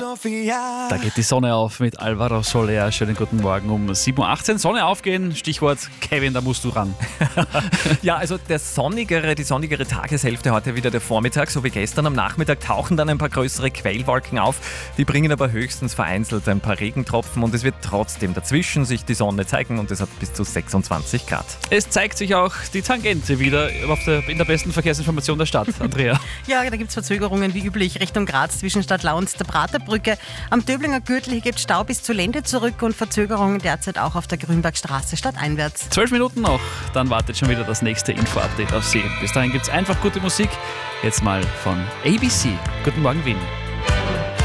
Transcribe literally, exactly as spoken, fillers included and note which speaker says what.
Speaker 1: Da geht die Sonne auf mit Alvaro Soler. Schönen guten Morgen um sieben Uhr achtzehn. Sonne aufgehen, Stichwort Kevin, da musst du ran.
Speaker 2: Ja, also der sonnigere, die sonnigere Tageshälfte heute wieder der Vormittag, so wie gestern am Nachmittag tauchen dann ein paar größere Quellwolken auf. Die bringen aber höchstens vereinzelt ein paar Regentropfen und es wird trotzdem dazwischen sich die Sonne zeigen und es hat bis zu sechsundzwanzig Grad.
Speaker 1: Es zeigt sich auch die Tangente wieder auf der, in der besten Verkehrsinformation der Stadt, Andrea.
Speaker 3: Ja, da gibt es Verzögerungen wie üblich Richtung Graz zwischen Stadtlau und der Praterbrücke. Am Döblinger Gürtel gibt es Stau bis zur Lende zurück und Verzögerungen derzeit auch auf der Grünbergstraße stadteinwärts.
Speaker 1: Zwölf Minuten noch, dann wartet schon wieder das nächste Info-Update auf Sie. Bis dahin gibt es einfach gute Musik. Jetzt mal von A B C. Guten Morgen, Wien.